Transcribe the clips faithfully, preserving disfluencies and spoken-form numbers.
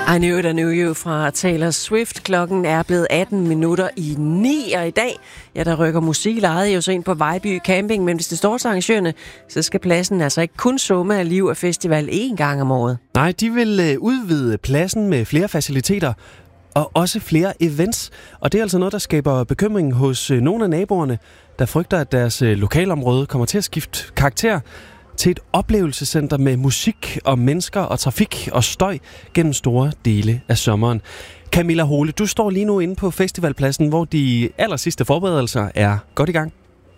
I Knew It, I Knew You fra Taylor Swift. Klokken er blevet atten minutter i ni, og i dag, ja, der rykker musik i lejet jo så ind på Vejby Camping, men hvis det står til arrangørerne, så skal pladsen altså ikke kun summe af liv af festival én gang om året. Nej, de vil udvide pladsen med flere faciliteter og også flere events, og det er altså noget, der skaber bekymring hos nogle af naboerne, der frygter, at deres lokalområde kommer til at skifte karakter til et oplevelsescenter med musik og mennesker og trafik og støj gennem store dele af sommeren. Camilla Hole, du står lige nu inde på festivalpladsen, hvor de aller sidste forberedelser er godt i gang.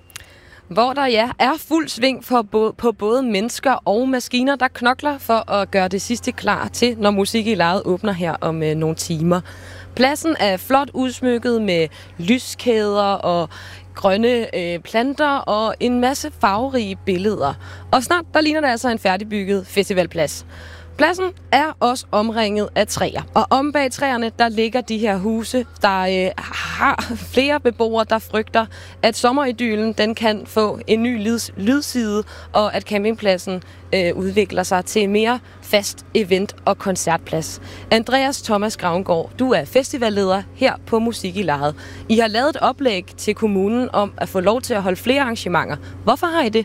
Hvor der ja er fuld sving for bo- på både mennesker og maskiner, der knokler for at gøre det sidste klar til, når Musik i Lejet åbner her om øh, nogle timer. Pladsen er flot udsmykket med lyskæder og grønne øh, planter og en masse farverige billeder. Og snart der ligner det altså en færdigbygget festivalplads. Pladsen er også omringet af træer, og om bag træerne, der ligger de her huse, der øh, har flere beboere, der frygter, at sommeridylen den kan få en ny lyds- lydside, og at campingpladsen øh, udvikler sig til en mere fast event- og koncertplads. Andreas Thomas Gravengård, du er festivalleder her på Musik i Lejet. I har lavet et oplæg til kommunen om at få lov til at holde flere arrangementer. Hvorfor har I det?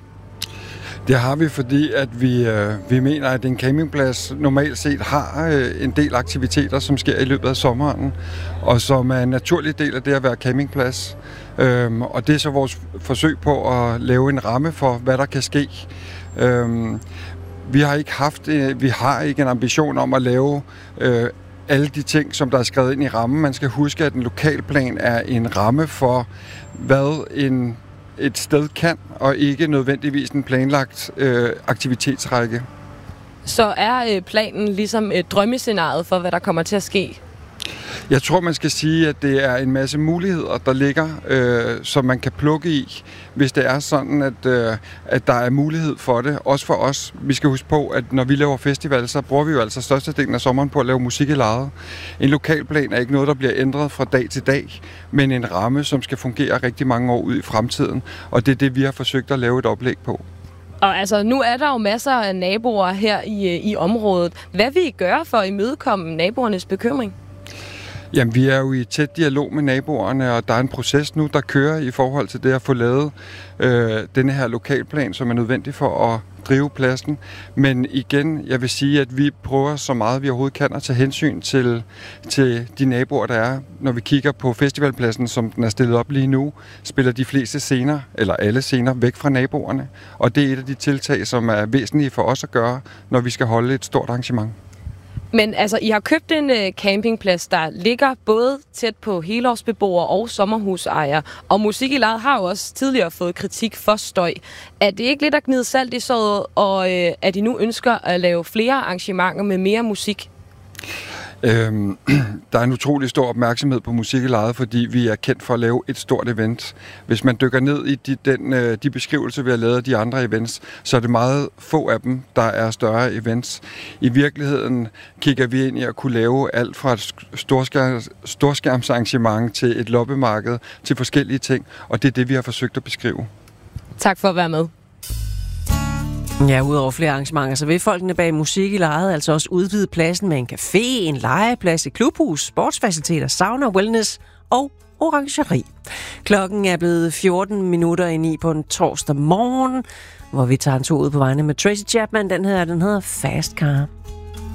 Det har vi, fordi at vi, øh, vi mener, at en campingplads normalt set har øh, en del aktiviteter, som sker i løbet af sommeren, og som er en naturlig del af det at være campingplads. Øhm, og det er så vores forsøg på at lave en ramme for, hvad der kan ske. Øhm, vi har ikke haft, øh, vi har ikke en ambition om at lave øh, alle de ting, som der er skrevet ind i rammen. Man skal huske, at en lokalplan er en ramme for, hvad en et sted kan, og ikke nødvendigvis en planlagt øh, aktivitetsrække. Så er øh, planen ligesom et drømmescenariet for, hvad der kommer til at ske? Jeg tror, man skal sige, at det er en masse muligheder, der ligger, øh, som man kan plukke i, hvis det er sådan, at, øh, at der er mulighed for det. Også for os. Vi skal huske på, at når vi laver festival, så bruger vi jo altså størstedelen af sommeren på at lave musik i lejet. En lokalplan er ikke noget, der bliver ændret fra dag til dag, men en ramme, som skal fungere rigtig mange år ud i fremtiden. Og det er det, vi har forsøgt at lave et oplæg på. Og altså, nu er der jo masser af naboer her i, i området. Hvad vil I gøre for at imødekomme naboernes bekymring? Jamen, vi er jo i tæt dialog med naboerne, og der er en proces nu, der kører i forhold til det at få lavet øh, denne her lokalplan, som er nødvendig for at drive pladsen. Men igen, jeg vil sige, at vi prøver så meget, vi overhovedet kan at tage hensyn til, til de naboer, der er. Når vi kigger på festivalpladsen, som den er stillet op lige nu, spiller de fleste scener, eller alle scener, væk fra naboerne. Og det er et af de tiltag, som er væsentlige for os at gøre, når vi skal holde et stort arrangement. Men altså, I har købt en øh, campingplads, der ligger både tæt på helårsbeboere og sommerhusejere, og Musik i Lejet har jo også tidligere fået kritik for støj. Er det ikke lidt at gnide salt i såret, og øh, at I nu ønsker at lave flere arrangementer med mere musik? Øhm, der er en utrolig stor opmærksomhed på Musik i Lejet, fordi vi er kendt for at lave et stort event. Hvis man dykker ned i de, den, de beskrivelser, vi har lavet af de andre events, så er det meget få af dem, der er større events. I virkeligheden kigger vi ind i at kunne lave alt fra et storskærms, storskærmsarrangement til et loppemarked til forskellige ting, og det er det, vi har forsøgt at beskrive. Tak for at være med. Ja, udover flere arrangementer, så vil folkene bag Musik i Lejet altså også udvide pladsen med en café, en legeplads, et klubhus, sportsfaciliteter, sauna, wellness og orangeri. Klokken er blevet fjorten minutter ind i på en torsdag morgen, hvor vi tager en tur ud på vejene med Tracy Chapman. Den her, den hedder Fast Car.